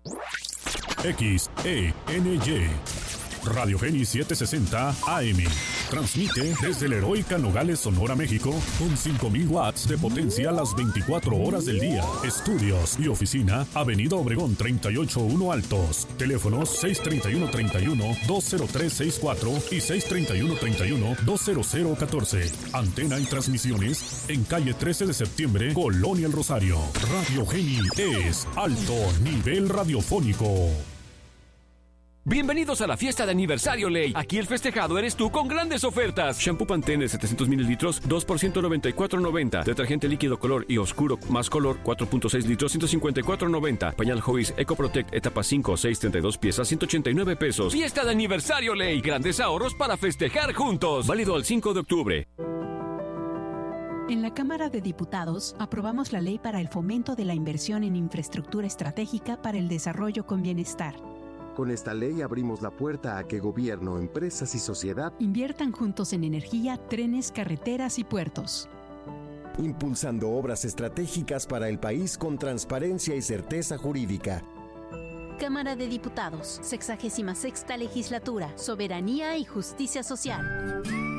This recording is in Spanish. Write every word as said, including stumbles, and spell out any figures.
X E N Y Radio Geni setecientos sesenta A M. Transmite desde la heroica Nogales, Sonora, México, con cinco mil watts de potencia las veinticuatro horas del día. Estudios y oficina, Avenida Obregón treinta y ocho uno Altos. Teléfonos seis treinta y uno, treinta y uno, dos cero tres sesenta y cuatro y seis treinta y uno, treinta y uno, dos cero cero catorce. Antena y transmisiones en calle trece de septiembre, Colonia El Rosario. Radio Geni es alto nivel radiofónico. Bienvenidos a la fiesta de aniversario Ley. Aquí el festejado eres tú con grandes ofertas. Shampoo Pantene setecientos mililitros, dos por ciento noventa y cuatro noventa. Detergente líquido color y oscuro más color, cuatro punto seis litros, ciento cincuenta y cuatro noventa. Pañal Joyce Eco Protect etapa cinco, seis, treinta y dos piezas, ciento ochenta y nueve pesos. Fiesta de aniversario Ley. Grandes ahorros para festejar juntos. Válido al cinco de octubre. En la Cámara de Diputados aprobamos la ley para el fomento de la inversión en infraestructura estratégica para el desarrollo con bienestar. Con esta ley abrimos la puerta a que gobierno, empresas y sociedad inviertan juntos en energía, trenes, carreteras y puertos. Impulsando obras estratégicas para el país con transparencia y certeza jurídica. Cámara de Diputados, sexagésima sexta legislatura, soberanía y justicia social.